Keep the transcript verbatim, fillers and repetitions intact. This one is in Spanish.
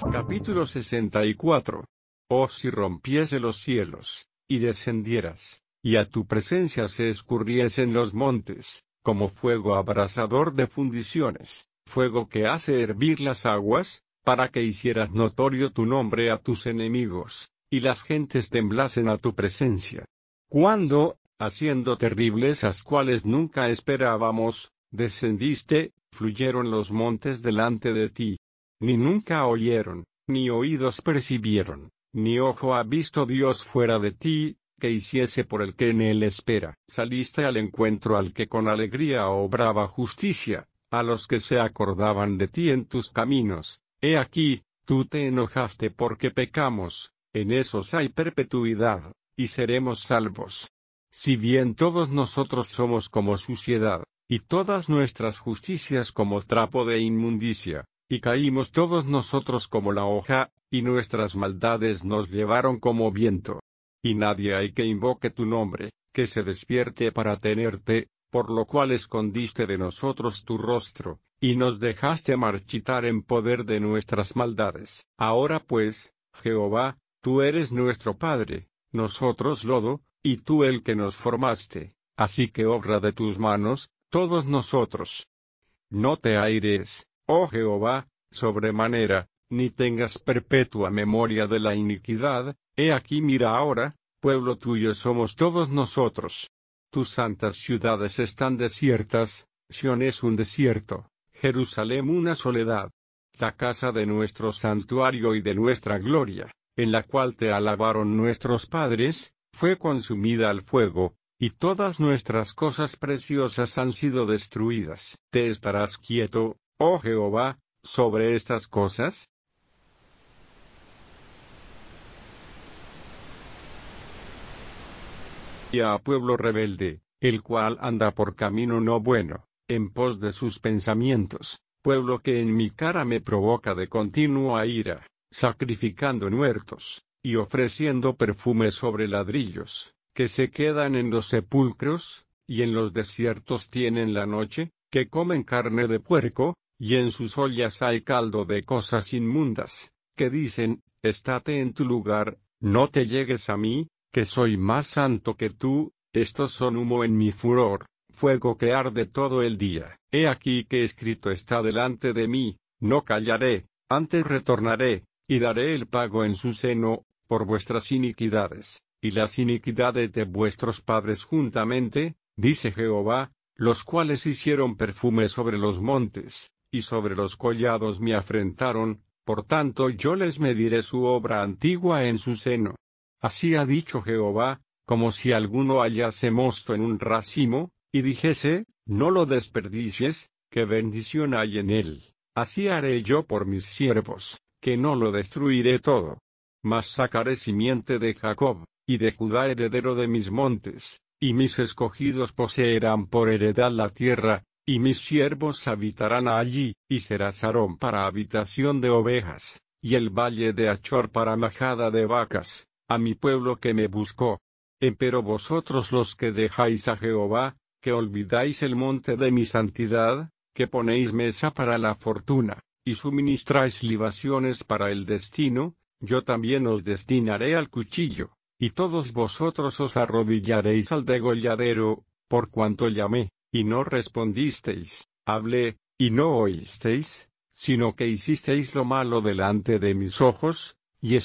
Capítulo sesenta y cuatro. Oh, si rompiese los cielos, y descendieras, y a tu presencia se escurriesen los montes, como fuego abrasador de fundiciones, fuego que hace hervir las aguas, para que hicieras notorio tu nombre a tus enemigos, y las gentes temblasen a tu presencia. Cuando, haciendo terribles las cuales nunca esperábamos, descendiste, fluyeron los montes delante de ti. Ni nunca oyeron, ni oídos percibieron, ni ojo ha visto Dios fuera de ti, que hiciese por el que en él espera. Saliste al encuentro al que con alegría obraba justicia, a los que se acordaban de ti en tus caminos. He aquí, tú te enojaste porque pecamos, en esos hay perpetuidad, y seremos salvos. Si bien todos nosotros somos como suciedad, y todas nuestras justicias como trapo de inmundicia, y caímos todos nosotros como la hoja, y nuestras maldades nos llevaron como viento. Y nadie hay que invoque tu nombre, que se despierte para tenerte, por lo cual escondiste de nosotros tu rostro, y nos dejaste marchitar en poder de nuestras maldades. Ahora pues, Jehová, tú eres nuestro Padre, nosotros lodo, y tú el que nos formaste, así que obra de tus manos, todos nosotros. No te aires, oh Jehová, sobremanera, ni tengas perpetua memoria de la iniquidad. He aquí mira ahora, pueblo tuyo somos todos nosotros. Tus santas ciudades están desiertas, Sión es un desierto, Jerusalén una soledad. La casa de nuestro santuario y de nuestra gloria, en la cual te alabaron nuestros padres, fue consumida al fuego, y todas nuestras cosas preciosas han sido destruidas. ¿Te estarás quieto, oh Jehová, sobre estas cosas? Y a pueblo rebelde, el cual anda por camino no bueno, en pos de sus pensamientos, pueblo que en mi cara me provoca de continua ira, sacrificando muertos, y ofreciendo perfume sobre ladrillos, que se quedan en los sepulcros, y en los desiertos tienen la noche, que comen carne de puerco, y en sus ollas hay caldo de cosas inmundas, que dicen, estate en tu lugar, no te llegues a mí, que soy más santo que tú. Estos son humo en mi furor, fuego que arde todo el día. He aquí que escrito está delante de mí, no callaré, antes retornaré, y daré el pago en su seno, por vuestras iniquidades, y las iniquidades de vuestros padres juntamente, dice Jehová, los cuales hicieron perfume sobre los montes, y sobre los collados me afrentaron, por tanto yo les mediré su obra antigua en su seno. Así ha dicho Jehová, como si alguno hallase mosto en un racimo, y dijese, no lo desperdicies, que bendición hay en él. Así haré yo por mis siervos, que no lo destruiré todo. Mas sacaré simiente de Jacob, y de Judá heredero de mis montes, y mis escogidos poseerán por heredad la tierra, y mis siervos habitarán allí, y será Sarón para habitación de ovejas, y el valle de Achor para majada de vacas, a mi pueblo que me buscó. Empero vosotros los que dejáis a Jehová, que olvidáis el monte de mi santidad, que ponéis mesa para la fortuna, y suministráis libaciones para el destino, yo también os destinaré al cuchillo, y todos vosotros os arrodillaréis al degolladero, por cuanto llamé, y no respondisteis, hablé, y no oísteis, sino que hicisteis lo malo delante de mis ojos,